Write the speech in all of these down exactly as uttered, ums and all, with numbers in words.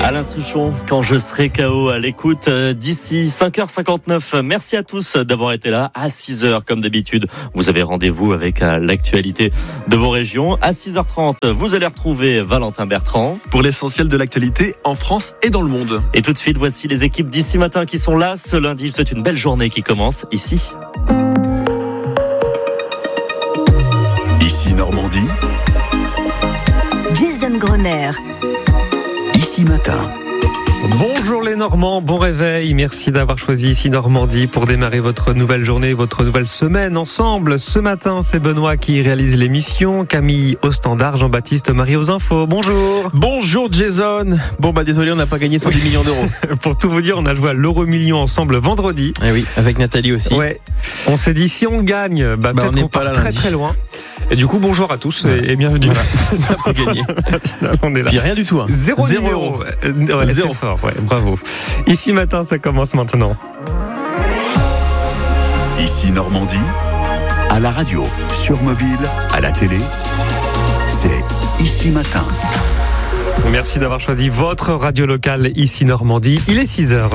Alain Souchon, quand je serai K O, à l'écoute d'ici cinq heures cinquante-neuf. Merci à tous d'avoir été là. À six heures, comme d'habitude, vous avez rendez-vous avec l'actualité de vos régions. À six heures trente, vous allez retrouver Valentin Bertrand pour l'essentiel de l'actualité en France et dans le monde. Et tout de suite, voici les équipes d'ici matin qui sont là ce lundi. Je vous souhaite une belle journée qui commence ici. Ici Normandie. Jason Grosner. Ici matin. Bonjour les Normands, bon réveil. Merci d'avoir choisi Ici Normandie pour démarrer votre nouvelle journée, votre nouvelle semaine ensemble. Ce matin, c'est Benoît qui réalise l'émission, Camille au standard, Jean-Baptiste Marie aux infos. Bonjour. Bonjour Jason. Bon bah désolé, on n'a pas gagné cent dix millions d'euros. Pour tout vous dire, on a joué à l'euro million ensemble vendredi. Eh oui, avec Nathalie aussi. Ouais. On s'est dit si on gagne, bah, bah peut-être on, on part très lundi. très loin. Et du coup, bonjour à tous ouais. et, et bienvenue. Voilà. On n'a pas gagné. On est là. Puis rien du tout. Hein. Zéro, Zéro numéro. Euh, ouais, Zéro. C'est fort, ouais, bravo. Ici matin, ça commence maintenant. Ici Normandie, à la radio, sur mobile, à la télé, c'est Ici matin. Merci d'avoir choisi votre radio locale Ici Normandie. Il est six heures.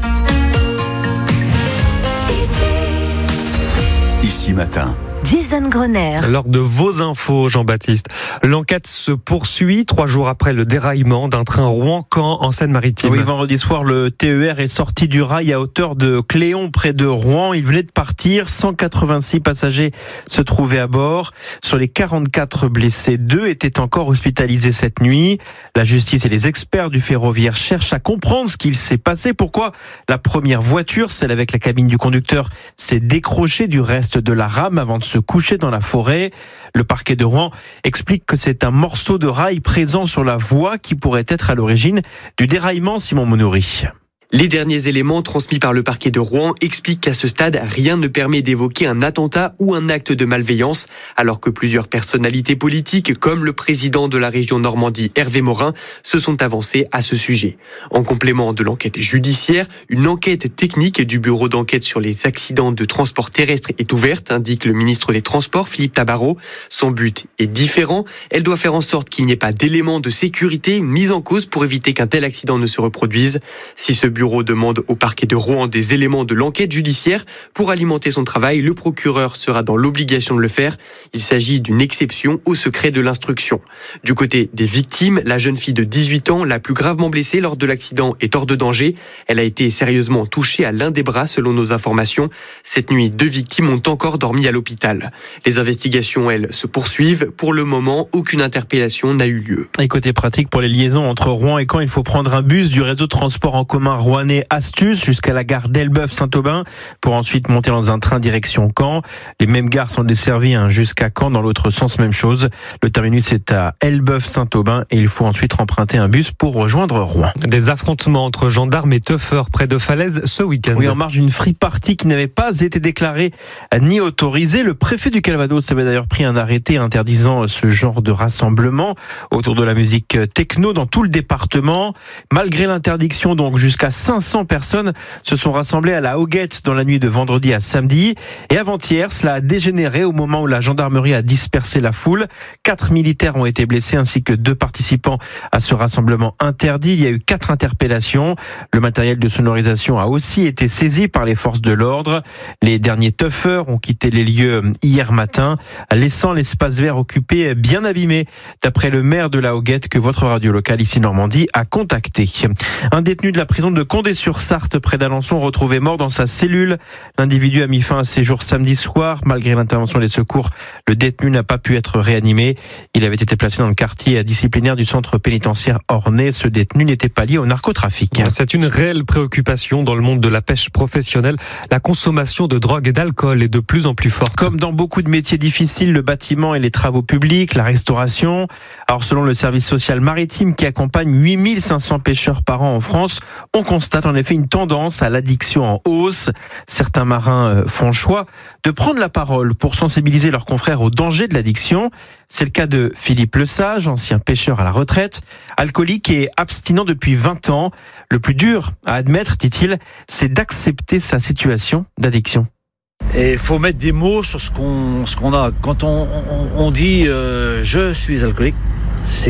Ici matin. Jason Grosner. Lors de vos infos, Jean-Baptiste, l'enquête se poursuit trois jours après le déraillement d'un train Rouen-Caen en Seine-Maritime. Oui, vendredi soir, le T E R est sorti du rail à hauteur de Cléon, près de Rouen. Il venait de partir. cent quatre-vingt-six passagers se trouvaient à bord. Sur les quarante-quatre blessés, deux étaient encore hospitalisés cette nuit. La justice et les experts du ferroviaire cherchent à comprendre ce qu'il s'est passé. Pourquoi la première voiture, celle avec la cabine du conducteur, s'est décrochée du reste de la rame avant de se coucher dans la forêt. Le parquet de Rouen explique que c'est un morceau de rail présent sur la voie qui pourrait être à l'origine du déraillement. Simon Monori. Les derniers éléments transmis par le parquet de Rouen expliquent qu'à ce stade, rien ne permet d'évoquer un attentat ou un acte de malveillance, alors que plusieurs personnalités politiques, comme le président de la région Normandie, Hervé Morin, se sont avancées à ce sujet. En complément de l'enquête judiciaire, une enquête technique du bureau d'enquête sur les accidents de transport terrestre est ouverte, indique le ministre des Transports, Philippe Tabarot. Son but est différent. Elle doit faire en sorte qu'il n'y ait pas d'éléments de sécurité mis en cause pour éviter qu'un tel accident ne se reproduise. Si ce bureau Le bureau demande au parquet de Rouen des éléments de l'enquête judiciaire pour alimenter son travail. Le procureur sera dans l'obligation de le faire. Il s'agit d'une exception au secret de l'instruction. Du côté des victimes, la jeune fille de dix-huit ans, la plus gravement blessée lors de l'accident, est hors de danger. Elle a été sérieusement touchée à l'un des bras selon nos informations. Cette nuit, deux victimes ont encore dormi à l'hôpital. Les investigations, elles, se poursuivent. Pour le moment, aucune interpellation n'a eu lieu. Et côté pratique, pour les liaisons entre Rouen et Caen, il faut prendre un bus du réseau de transport en commun Rouennais Astuce jusqu'à la gare d'Elbeuf-Saint-Aubin pour ensuite monter dans un train direction Caen. Les mêmes gares sont desservies hein, jusqu'à Caen, dans l'autre sens, même chose. Le terminus est à Elbeuf-Saint-Aubin et il faut ensuite emprunter un bus pour rejoindre Rouen. Des affrontements entre gendarmes et teufeurs près de Falaise ce week-end. Oui, en marge d'une free party qui n'avait pas été déclarée ni autorisée. Le préfet du Calvados avait d'ailleurs pris un arrêté interdisant ce genre de rassemblement autour de la musique techno dans tout le département. Malgré l'interdiction, donc jusqu'à cinq cents personnes se sont rassemblées à la Hoguette dans la nuit de vendredi à samedi. Et avant-hier, cela a dégénéré au moment où la gendarmerie a dispersé la foule. Quatre militaires ont été blessés ainsi que deux participants à ce rassemblement interdit. Il y a eu quatre interpellations. Le matériel de sonorisation a aussi été saisi par les forces de l'ordre. Les derniers teufeurs ont quitté les lieux hier matin, laissant l'espace vert occupé bien abîmé, d'après le maire de la Hoguette que votre radio locale ici Normandie a contacté. Un détenu de la prison de Condé-sur-Sarthe, près d'Alençon, retrouvé mort dans sa cellule. L'individu a mis fin à ses jours samedi soir. Malgré l'intervention des secours, le détenu n'a pas pu être réanimé. Il avait été placé dans le quartier disciplinaire du centre pénitentiaire Ornay. Ce détenu n'était pas lié au narcotrafic. C'est une réelle préoccupation dans le monde de la pêche professionnelle. La consommation de drogue et d'alcool est de plus en plus forte. Comme dans beaucoup de métiers difficiles, le bâtiment et les travaux publics, la restauration. Alors selon le service social maritime qui accompagne huit mille cinq cents pêcheurs par an en France, on constate en effet une tendance à l'addiction en hausse. Certains marins font le choix de prendre la parole pour sensibiliser leurs confrères au danger de l'addiction. C'est le cas de Philippe Lesage, ancien pêcheur à la retraite, alcoolique et abstinent depuis vingt ans. Le plus dur à admettre, dit-il, c'est d'accepter sa situation d'addiction. Et il faut mettre des mots sur ce qu'on, ce qu'on a. Quand on, on, on dit euh, « je suis alcoolique », c'est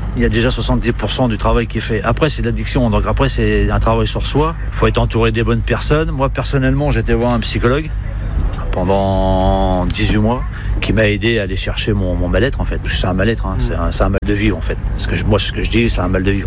il y a déjà soixante-dix pour cent du travail qui est fait. Après, c'est l'addiction, donc après, c'est un travail sur soi. Il faut être entouré des bonnes personnes. Moi, personnellement, j'ai été voir un psychologue pendant dix-huit mois qui m'a aidé à aller chercher mon, mon mal-être, en fait. C'est un mal-être, hein. c'est, un, c'est un mal de vivre, en fait. Ce que je, moi, ce que je dis, c'est un mal de vivre.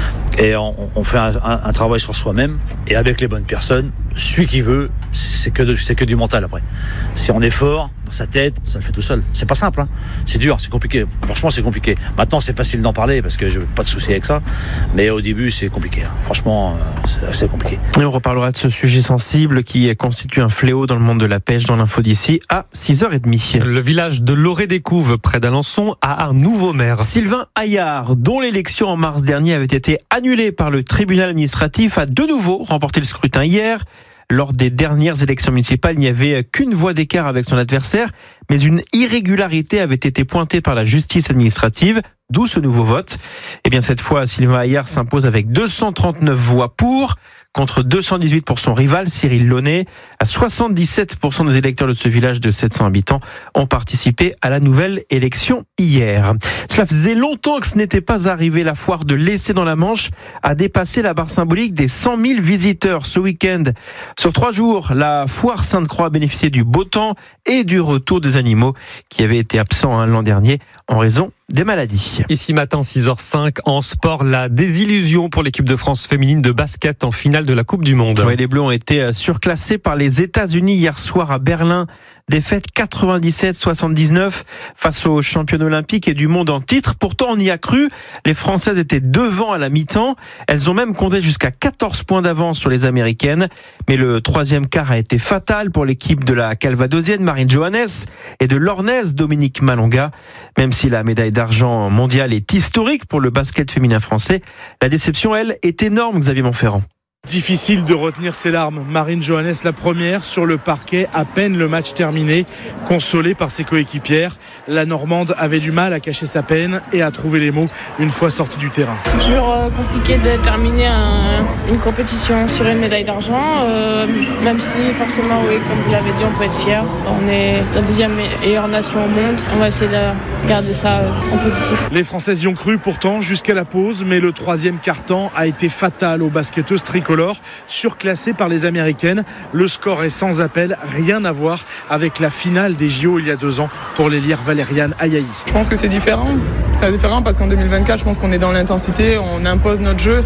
Et on, on fait un, un, un travail sur soi-même, et avec les bonnes personnes, celui qui veut, c'est que, de, c'est que du mental après. Si on est fort dans sa tête, ça le fait tout seul. C'est pas simple, hein. C'est dur, c'est compliqué. Franchement, c'est compliqué. Maintenant, c'est facile d'en parler parce que je n'ai pas de souci avec ça. Mais au début, c'est compliqué. Hein. Franchement, c'est assez compliqué. Et on reparlera de ce sujet sensible qui constitue un fléau dans le monde de la pêche dans l'info d'ici à six heures trente. Le village de Loré-des-Couves, près d'Alençon, a un nouveau maire. Sylvain Hayard, dont l'élection en mars dernier avait été annulée par le tribunal administratif, a de nouveau remporté le scrutin hier. Lors des dernières élections municipales, il n'y avait qu'une voix d'écart avec son adversaire, mais une irrégularité avait été pointée par la justice administrative, d'où ce nouveau vote. Et bien cette fois, Sylvain Hayard s'impose avec deux cent trente-neuf voix pour, contre deux cent dix-huit pour son rival Cyril Launay. À soixante-dix-sept pour cent des électeurs de ce village de sept cents habitants ont participé à la nouvelle élection hier. Cela faisait longtemps que ce n'était pas arrivé. La foire de l'Essai dans la Manche a dépassé la barre symbolique des cent mille visiteurs ce week-end. Sur trois jours, la foire Sainte-Croix a bénéficié du beau temps et du retour des animaux qui avaient été absents hein, l'an dernier en raison des maladies. Ici matin, six heures cinq, en sport, la désillusion pour l'équipe de France féminine de basket en finale de la Coupe du Monde. Ouais, les Bleus ont été surclassés par les États-Unis hier soir à Berlin. Défaite quatre-vingt-dix-sept à soixante-dix-neuf face aux championnes olympiques et du monde en titre. Pourtant, on y a cru. Les Françaises étaient devant à la mi-temps. Elles ont même compté jusqu'à quatorze points d'avance sur les Américaines. Mais le troisième quart a été fatal pour l'équipe de la Calvadosienne Marine Johannes et de l'Ornaise Dominique Malonga. Même si la médaille d'argent mondiale est historique pour le basket féminin français, la déception, elle, est énorme, Xavier Montferrand. Difficile de retenir ses larmes. Marine Johannes, la première sur le parquet, à peine le match terminé, consolée par ses coéquipières. La Normande avait du mal à cacher sa peine et à trouver les mots une fois sortie du terrain. C'est toujours compliqué de terminer un, une compétition sur une médaille d'argent, euh, même si forcément, oui, comme vous l'avez dit, on peut être fier. On est la deuxième meilleure nation au monde. On va essayer de garder ça en positif. Les Françaises y ont cru pourtant jusqu'à la pause, mais le troisième quart-temps a été fatal aux basketteuses tricolores. Surclassé par les Américaines. Le score est sans appel, rien à voir avec la finale des J O il y a deux ans pour l'élire Valériane Ayaï. Je pense que c'est différent. C'est différent parce qu'en deux mille vingt-quatre, je pense qu'on est dans l'intensité, on impose notre jeu.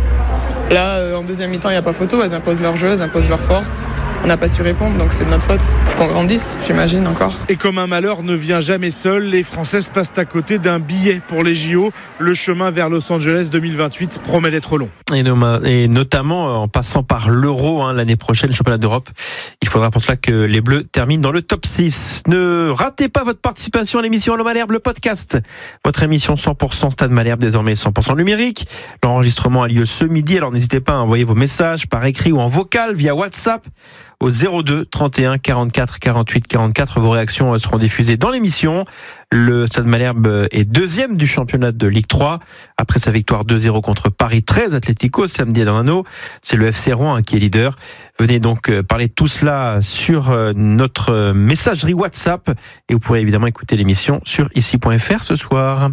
Là, en deuxième mi-temps, il n'y a pas photo, elles imposent leur jeu, elles imposent leur force. On n'a pas su répondre, donc c'est de notre faute. Il faut qu'on grandisse, j'imagine, encore. Et comme un malheur ne vient jamais seul, les Françaises passent à côté d'un billet pour les J O. Le chemin vers Los Angeles deux mille vingt-huit promet d'être long. Et, no- et notamment en passant par l'Euro hein, l'année prochaine, le championnat d'Europe. Il faudra pour cela que les Bleus terminent dans le top six. Ne ratez pas votre participation à l'émission Allô Malherbe, le podcast. Votre émission cent pour cent Stade Malherbe, désormais cent pour cent numérique. L'enregistrement a lieu ce midi, alors n'hésitez pas à envoyer vos messages par écrit ou en vocal via WhatsApp au zéro deux trente et un quarante-quatre quarante-huit quarante-quatre. Vos réactions seront diffusées dans l'émission. Le Stade Malherbe est deuxième du championnat de Ligue trois. Après sa victoire deux zéro contre Paris treize Atlético samedi à Dornano. C'est le F C Rouen qui est leader. Venez donc parler de tout cela sur notre messagerie WhatsApp. Et vous pourrez évidemment écouter l'émission sur ici point f r ce soir.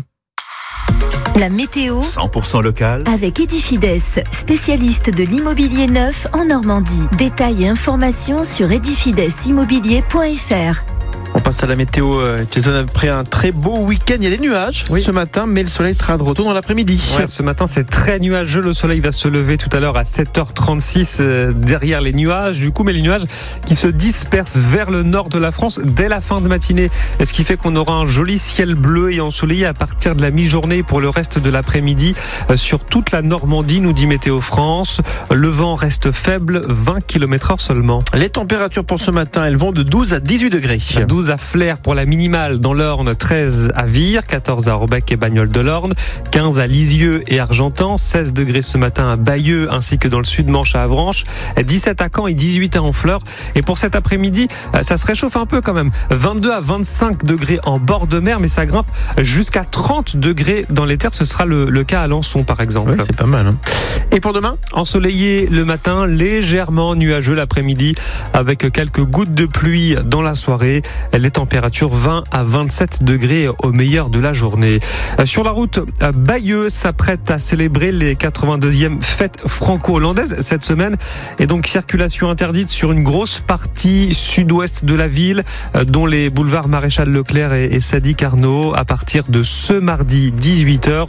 La météo cent pour cent local avec Edifides, spécialiste de l'immobilier neuf en Normandie. Détails et informations sur edifides immobilier point f r. On passe à la météo, Jason, après un très beau week-end. Il y a des nuages oui. ce matin, mais le soleil sera de retour dans l'après-midi. Ouais, ce matin, c'est très nuageux. Le soleil va se lever tout à l'heure à sept heures trente-six euh, derrière les nuages. Du coup, mais les nuages qui se dispersent vers le nord de la France dès la fin de matinée. Et ce qui fait qu'on aura un joli ciel bleu et ensoleillé à partir de la mi-journée pour le reste de l'après-midi euh, sur toute la Normandie, nous dit Météo France. Le vent reste faible, vingt kilomètres heure seulement. Les températures pour ce matin, elles vont de douze à dix-huit degrés. douze à Flers pour la minimale dans l'Orne, treize à Vire, quatorze à Robec et Bagnoles de l'Orne, quinze à Lisieux et Argentan, seize degrés ce matin à Bayeux ainsi que dans le sud-Manche à Avranches, dix-sept à Caen et dix-huit à Honfleur. Et pour cet après-midi, ça se réchauffe un peu quand même, vingt-deux à vingt-cinq degrés en bord de mer, mais ça grimpe jusqu'à trente degrés dans les terres. Ce sera le, le cas à Lançon par exemple. Ouais, c'est pas mal. Hein. Et pour demain ? Ensoleillé le matin, légèrement nuageux l'après-midi avec quelques gouttes de pluie dans la soirée. Les températures vingt à vingt-sept degrés au meilleur de la journée. Sur la route, Bayeux s'apprête à célébrer les quatre-vingt-deuxième fêtes franco-hollandaises cette semaine. Et donc circulation interdite sur une grosse partie sud-ouest de la ville, dont les boulevards Maréchal Leclerc et Sadi Carnot à partir de ce mardi dix-huit heures.